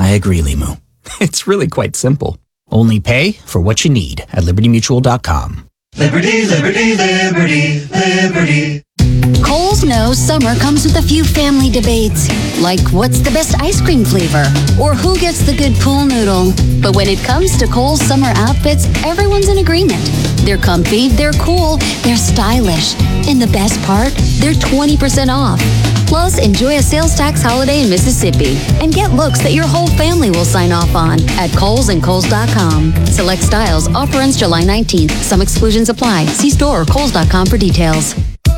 I agree, Limu. It's really quite simple. Only pay for what you need at LibertyMutual.com. Liberty, liberty, liberty, liberty. Kohl's knows summer comes with a few family debates, like what's the best ice cream flavor, or who gets the good pool noodle. But when it comes to Kohl's summer outfits, everyone's in agreement. They're comfy, they're cool, they're stylish. And the best part, they're 20% off. Plus, enjoy a sales tax holiday in Mississippi and get looks that your whole family will sign off on at Kohl's and Kohl's.com. Select styles, offer ends July 19th. Some exclusions apply. See store or Kohl's.com for details.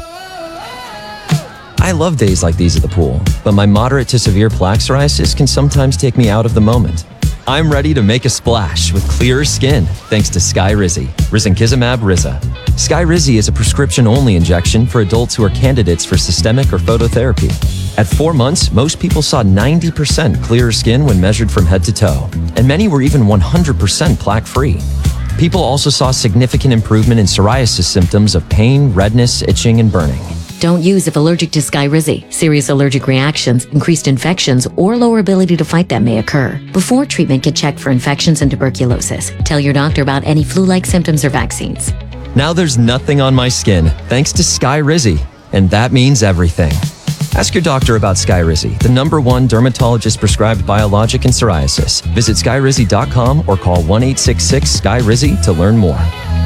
I love days like these at the pool, but my moderate to severe plaque psoriasis can sometimes take me out of the moment. I'm ready to make a splash with clearer skin thanks to Skyrizi, risankizumab Riza. Skyrizi is a prescription-only injection for adults who are candidates for systemic or phototherapy. At 4 months, most people saw 90% clearer skin when measured from head to toe, and many were even 100% plaque-free. People also saw significant improvement in psoriasis symptoms of pain, redness, itching, and burning. Don't use if allergic to Skyrizi. Serious allergic reactions, increased infections, or lower ability to fight them may occur. Before treatment, get checked for infections and tuberculosis. Tell your doctor about any flu-like symptoms or vaccines. Now there's nothing on my skin thanks to Skyrizi, and that means everything. Ask your doctor about Skyrizi, the #1 dermatologist-prescribed biologic in psoriasis. Visit Skyrizi.com or call 1-866-SKYRIZI to learn more.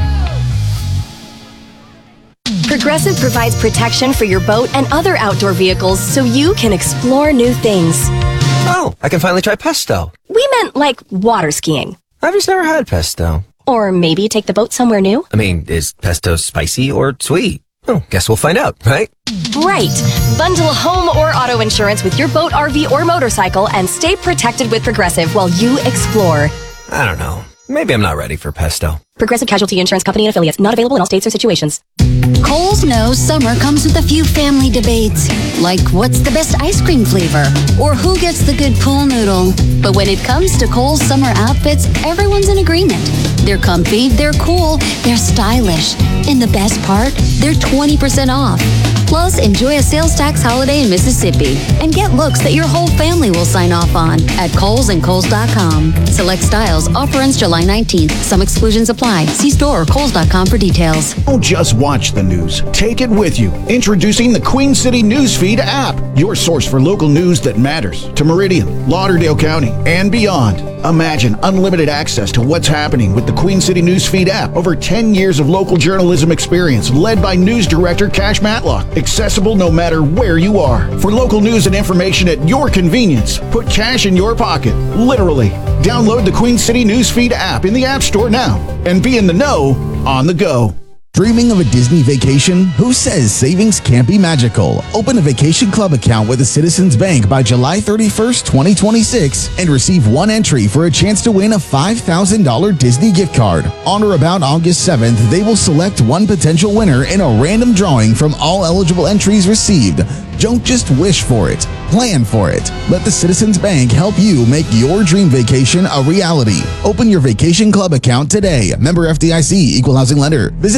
Progressive provides protection for your boat and other outdoor vehicles so you can explore new things. Oh, I can finally try pesto. We meant like water skiing. I've just never had pesto. Or maybe take the boat somewhere new. I mean, is pesto spicy or sweet? Oh, guess we'll find out, right? Right. Bundle home or auto insurance with your boat, RV, or motorcycle and stay protected with Progressive while you explore. I don't know. Maybe I'm not ready for pesto. Progressive Casualty Insurance Company and affiliates. Not available in all states or situations. Kohl's knows summer comes with a few family debates, like what's the best ice cream flavor, or who gets the good pool noodle. But when it comes to Kohl's summer outfits, everyone's in agreement. They're comfy, they're cool, they're stylish. And the best part, they're 20% off. Plus, enjoy a sales tax holiday in Mississippi and get looks that your whole family will sign off on at Kohl's and Kohl's.com. Select styles, offer ends July 19th. Some exclusions apply. See store or Kohl's.com for details. Don't just watch the news. Take it with you. Introducing the Queen City Newsfeed app, your source for local news that matters to Meridian, Lauderdale County, and beyond. Imagine unlimited access to what's happening with the Queen City Newsfeed app. Over 10 years of local journalism experience led by news director Cash Matlock. Accessible no matter where you are. For local news and information at your convenience, put cash in your pocket, literally. Download the Queen City Newsfeed app in the App Store now and be in the know on the go. Dreaming of a Disney vacation? Who says savings can't be magical? Open a Vacation Club account with the Citizens Bank by July 31st, 2026 and receive one entry for a chance to win a $5,000 Disney gift card. On or about August 7th, they will select one potential winner in a random drawing from all eligible entries received. Don't just wish for it. Plan for it. Let the Citizens Bank help you make your dream vacation a reality. Open your Vacation Club account today. Member FDIC, Equal Housing Lender. Visit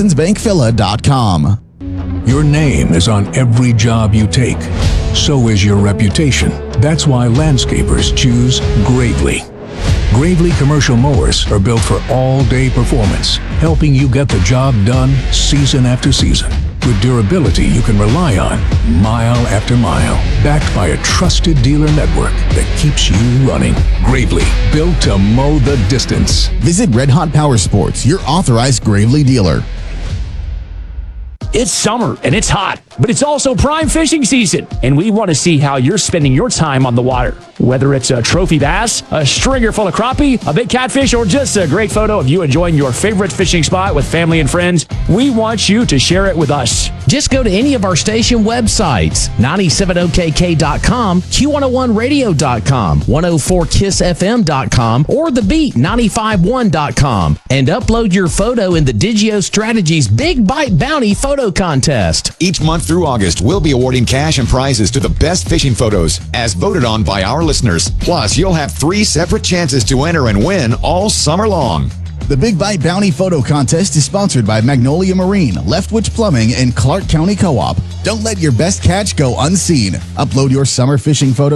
thecitizensbankphila.com. Your name is on every job you take. So is your reputation. That's why landscapers choose Gravely. Gravely commercial mowers are built for all-day performance, helping you get the job done season after season. With durability you can rely on mile after mile, backed by a trusted dealer network that keeps you running. Gravely, built to mow the distance. Visit Red Hot Power Sports, your authorized Gravely dealer. It's summer and it's hot, but it's also prime fishing season, and we want to see how you're spending your time on the water. Whether it's a trophy bass, a stringer full of crappie, a big catfish, or just a great photo of you enjoying your favorite fishing spot with family and friends, we want you to share it with us. Just go to any of our station websites, 970KK.com, Q101Radio.com, 104KissFM.com, or The Beat 951.com, and upload your photo in the Digio Strategies Big Bite Bounty Photo Contest. Each month through August, we'll be awarding cash and prizes to the best fishing photos, as voted on by our listeners. Plus, you'll have 3 separate chances to enter and win all summer long. The Big Bite Bounty Photo Contest is sponsored by Magnolia Marine, Leftwich Plumbing, and Clark County Co-op. Don't let your best catch go unseen. Upload your summer fishing photo